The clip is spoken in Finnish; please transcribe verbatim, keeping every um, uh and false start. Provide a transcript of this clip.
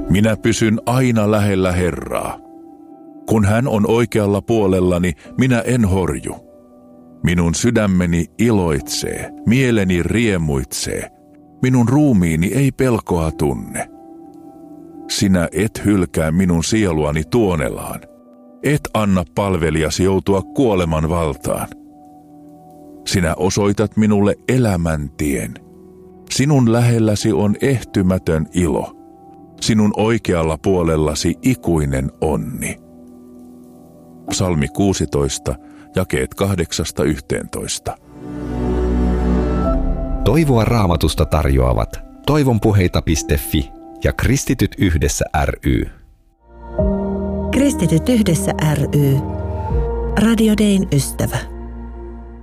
Minä pysyn aina lähellä Herraa. Kun hän on oikealla puolellani, minä en horju. Minun sydämeni iloitsee, mieleni riemuitsee. Minun ruumiini ei pelkoa tunne. Sinä et hylkää minun sieluani tuonelaan. Et anna palvelijasi joutua kuoleman valtaan. Sinä osoitat minulle elämän tien. Sinun lähelläsi on ehtymätön ilo. Sinun oikealla puolellasi ikuinen onni. Psalmi kuusitoista, jakeet kahdeksasta yhteentoista. Toivoa Raamatusta tarjoavat toivonpuheita piste fi ja Kristityt yhdessä ry. Kristityt yhdessä ry. Radio Dayn ystävä.